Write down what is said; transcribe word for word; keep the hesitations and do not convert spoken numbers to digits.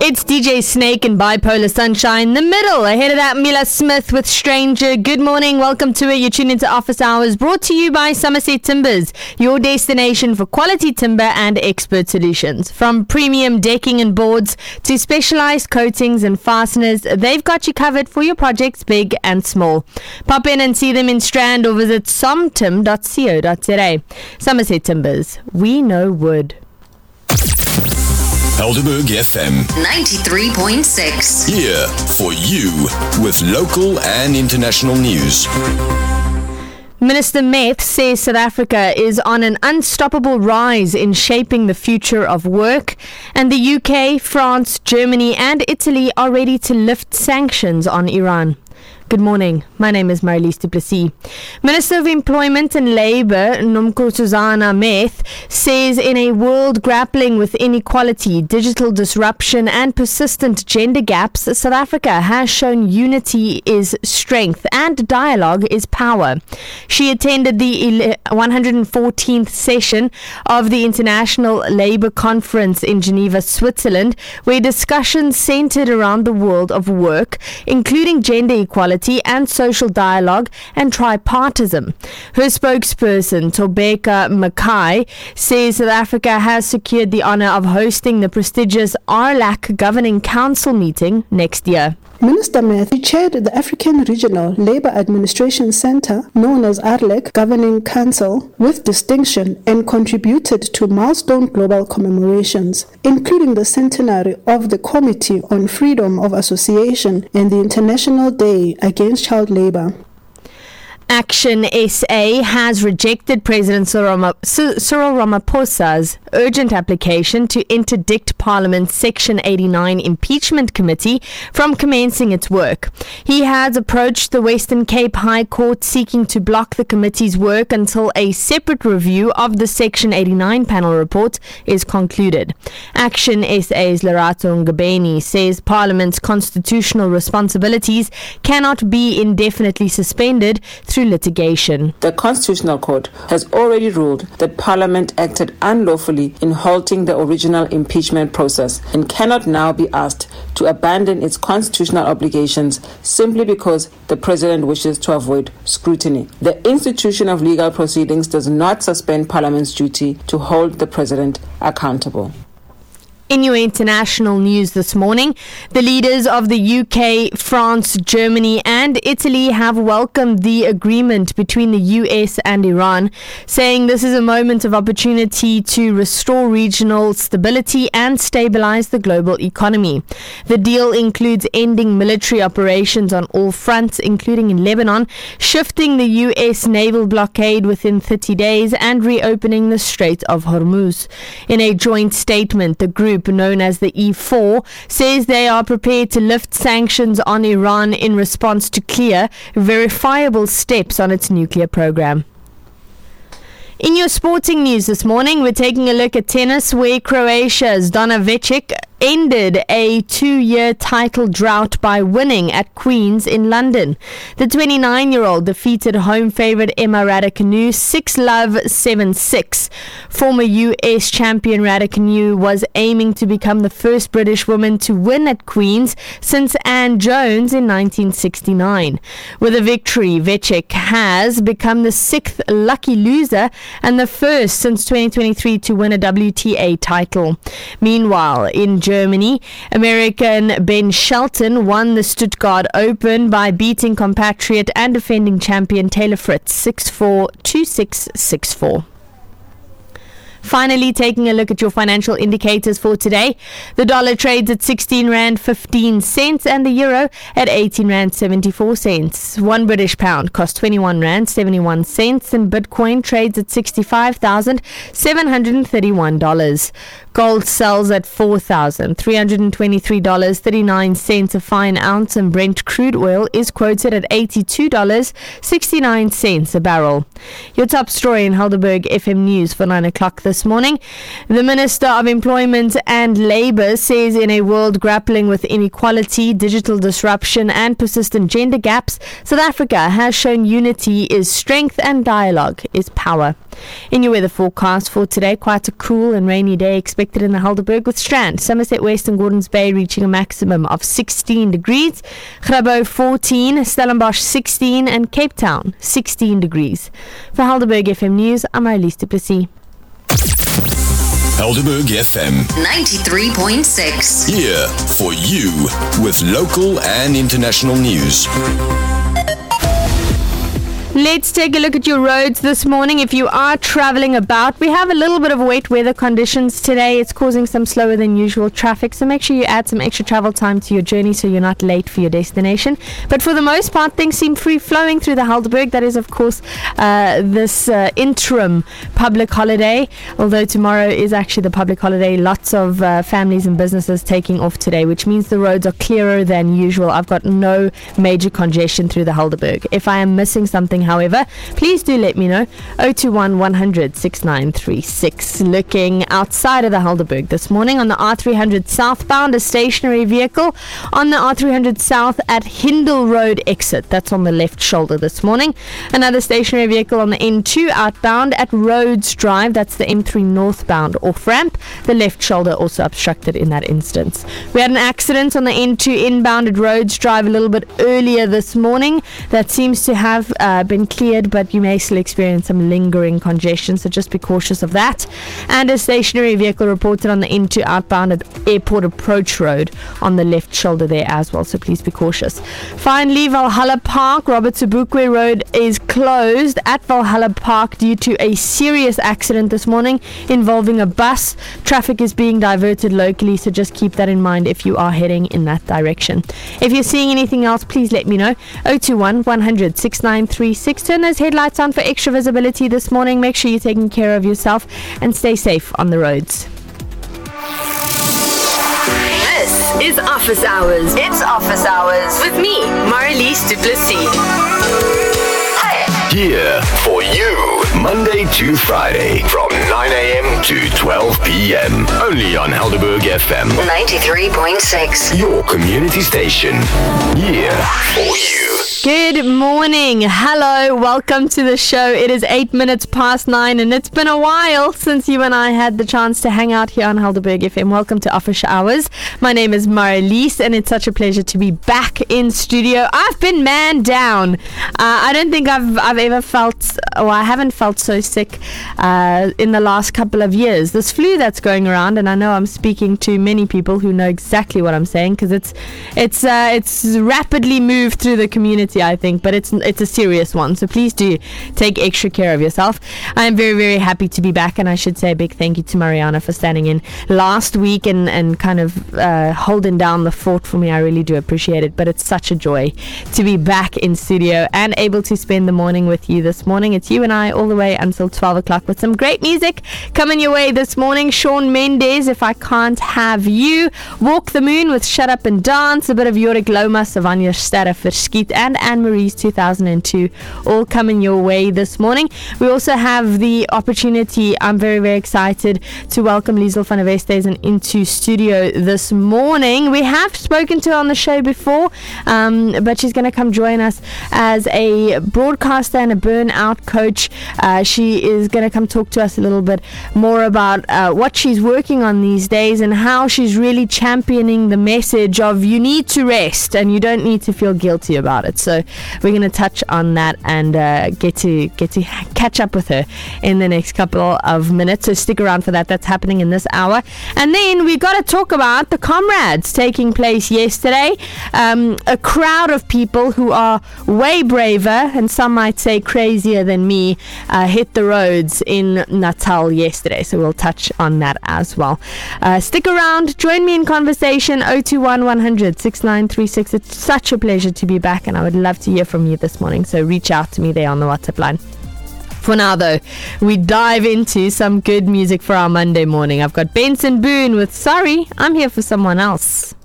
It's D J Snake and Bipolar Sunshine. The middle, ahead of that, Mila Smith with Stranger. Good morning, welcome to it. You're tuned into Office Hours, brought to you by Somerset Timbers, your destination for quality timber and expert solutions. From premium decking and boards to specialized coatings and fasteners, they've got you covered for your projects, big and small. Pop in and see them in Strand or visit somtim dot co dot za. Somerset Timbers, we know wood. Helderberg F M ninety-three point six. Here for you with local and international news. Minister Meth says South Africa is on an unstoppable rise in shaping the future of work, and the U K, France, Germany and Italy are ready to lift sanctions on Iran. Good morning. My name is Marlies du Plessis. Minister of Employment and Labour, Nomkhosazana Meth, says in a world grappling with inequality, digital disruption and persistent gender gaps, South Africa has shown unity is strength and dialogue is power. She attended the one hundred fourteenth session of the International Labour Conference in Geneva, Switzerland, where discussions centred around the world of work, including gender equality and social dialogue and tripartism. Her spokesperson, Tobeka Mackay, says South Africa has secured the honour of hosting the prestigious R L A C Governing Council meeting next year. Minister Meth chaired the African Regional Labour Administration Centre, known as R L A C Governing Council, with distinction and contributed to milestone global commemorations, including the centenary of the Committee on Freedom of Association and the International Day Against Child Labour. Action S A has rejected President Cyril Ramaphosa's urgent application to interdict Parliament's Section eighty-nine impeachment committee from commencing its work. He has approached the Western Cape High Court seeking to block the committee's work until a separate review of the Section eighty-nine panel report is concluded. Action S A's Lerato Ngabeni says Parliament's constitutional responsibilities cannot be indefinitely suspended through litigation. The Constitutional Court has already ruled that Parliament acted unlawfully in halting the original impeachment process and cannot now be asked to abandon its constitutional obligations simply because the President wishes to avoid scrutiny. The institution of legal proceedings does not suspend Parliament's duty to hold the President accountable. In your international news this morning, the leaders of the U K, France, Germany and Italy have welcomed the agreement between the U S and Iran, saying this is a moment of opportunity to restore regional stability and stabilize the global economy. The deal includes ending military operations on all fronts, including in Lebanon, shifting the U S naval blockade within thirty days and reopening the Strait of Hormuz. In a joint statement, the group, known as the E four, says they are prepared to lift sanctions on Iran in response to clear, verifiable steps on its nuclear program. In your sporting news this morning, we're taking a look at tennis, where Croatia's Dona Vekic ended a two-year title drought by winning at Queen's in London. The twenty-nine-year-old defeated home favourite Emma Raducanu six love, seven six. Former U S champion Raducanu was aiming to become the first British woman to win at Queen's since Anne Jones in nineteen sixty-nine. With a victory, Vekic has become the sixth lucky loser and the first since twenty twenty-three to win a W T A title. Meanwhile, in Germany, American Ben Shelton won the Stuttgart Open by beating compatriot and defending champion Taylor Fritz six four, two six, six four. Finally, taking a look at your financial indicators for today. The dollar trades at sixteen rand fifteen cents and the euro at eighteen rand seventy-four cents. One British pound costs twenty-one rand seventy-one cents and Bitcoin trades at sixty-five thousand seven hundred thirty-one dollars. Gold sells at four thousand three hundred twenty-three dollars and thirty-nine cents a fine ounce, and Brent crude oil is quoted at eighty-two dollars and sixty-nine cents a barrel. Your top story in Helderberg F M News for nine o'clock this morning. The Minister of Employment and Labour says in a world grappling with inequality, digital disruption and persistent gender gaps, South Africa has shown unity is strength and dialogue is power. In your weather forecast for today, quite a cool and rainy day expected expected in the Helderberg, with Strand, Somerset West and Gordons Bay reaching a maximum of sixteen degrees. Grabo fourteen, Stellenbosch sixteen, and Cape Town sixteen degrees. For Helderberg F M News, I'm Marlies du Plessis. Helderberg F M ninety-three point six. Here for you with local and international news. Let's take a look at your roads this morning. If you are traveling about, we have a little bit of wet weather conditions today. It's causing some slower than usual traffic, so make sure you add some extra travel time to your journey so you're not late for your destination. But for the most part, things seem free flowing through the Helderberg. That is, of course, uh, this uh, interim public holiday. Although tomorrow is actually the public holiday, lots of uh, families and businesses taking off today, which means the roads are clearer than usual. I've got no major congestion through the Helderberg. If I am missing something, however, please do let me know. oh two one, one hundred, sixty-nine thirty-six. Looking outside of the Helderberg this morning on the R three hundred southbound, a stationary vehicle on the R three hundred south at Hindle Road exit. That's on the left shoulder this morning. Another stationary vehicle on the N two outbound at Rhodes Drive. That's the M three northbound off ramp. The left shoulder also obstructed in that instance. We had an accident on the N two inbound at Rhodes Drive a little bit earlier this morning. That seems to have uh, been cleared, but you may still experience some lingering congestion, so just be cautious of that. And a stationary vehicle reported on the N two outbound at Airport Approach Road on the left shoulder there as well, so please be cautious. Finally, Valhalla Park, Robert Sobukwe Road is closed at Valhalla Park due to a serious accident this morning involving a bus. Traffic is being diverted locally, so just keep that in mind if you are heading in that direction. If you're seeing anything else, please let me know. oh two one, one hundred, sixty-nine thirty-six. Turn those headlights on for extra visibility this morning. Make sure you're taking care of yourself and stay safe on the roads. This is Office Hours. It's Office Hours with me, Marlies du Plessis. Here for you, Monday to Friday from nine a.m. to twelve p.m. Only on Helderberg F M ninety-three point six. Your community station. Here for you. Good morning. Hello. Welcome to the show. It is eight minutes past nine, and it's been a while since you and I had the chance to hang out here on Helderberg F M. Welcome to Office Hours. My name is Marlies, and it's such a pleasure to be back in studio. I've been man down. Uh, I don't think I've I've ever felt, or I haven't felt so sick uh, in the last couple of years. This flu that's going around, and I know I'm speaking to many people who know exactly what I'm saying, because it's it's uh, it's rapidly moved through the community, I think, but it's it's a serious one, so please do take extra care of yourself. I'm very very happy to be back, and I should say a big thank you to Mariana for standing in last week and, and kind of uh, holding down the fort for me. I really do appreciate it, but it's such a joy to be back in studio and able to spend the morning with you this morning. It's you and I all the way until twelve o'clock with some great music coming your way this morning. Shawn Mendes, If I Can't Have You, Walk the Moon with Shut Up and Dance, a bit of Jorik Loma, Savannah Sterre Verschiet, and Anne-Marie's two thousand two, all coming your way this morning. We also have the opportunity, I'm very very excited to welcome Liesl van der Westhuizen into studio this morning. We have spoken to her on the show before, um, but she's going to come join us as a broadcaster and a burnout coach. Uh, she is going to come talk to us a little bit more about uh, what she's working on these days and how she's really championing the message of you need to rest and you don't need to feel guilty about it. So we're going to touch on that and uh, get to get to catch up with her in the next couple of minutes. So stick around for that. That's happening in this hour. And then we got to talk about the Comrades taking place yesterday. Um, a crowd of people who are way braver and some might say crazier than me uh, hit the roads in Natal yesterday. So we'll touch on that as well. Uh, stick around. Join me in conversation. oh two one, one hundred, sixty-nine thirty-six. It's such a pleasure to be back, and I would love to hear from you this morning. So reach out to me there on the WhatsApp line. For now, though, we dive into some good music for our Monday morning. I've got Benson Boone with Sorry, I'm Here for Someone Else.